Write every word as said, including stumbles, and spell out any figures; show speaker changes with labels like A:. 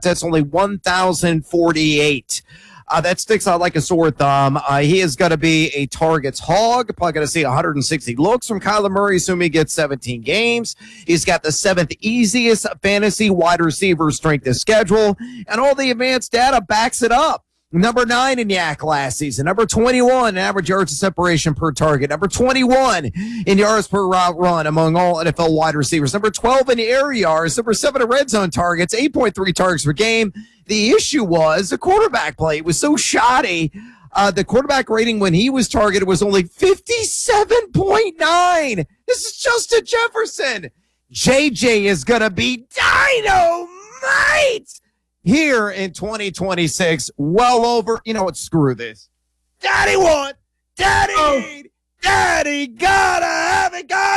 A: That's only one thousand forty-eight. Uh, that sticks out like a sore thumb. Uh, he is going to be a targets hog. Probably going to see one hundred sixty looks from Kyler Murray, assuming he gets seventeen games. He's got the seventh easiest fantasy wide receiver strength of schedule, and all the advanced data backs it up. Number nine in Yak last season. Number twenty-one in average yards of separation per target. Number twenty-one in yards per route run among all N F L wide receivers. Number twelve in air yards. Number seven in red zone targets. eight point three targets per game. The issue was the quarterback play. It was so shoddy. Uh, the quarterback rating when he was targeted was only fifty-seven point nine. This is Justin Jefferson. J J is going to be dynamite here in twenty twenty-six. Well over. You know what? Screw this. Daddy want. Daddy need. Daddy gotta have it. God.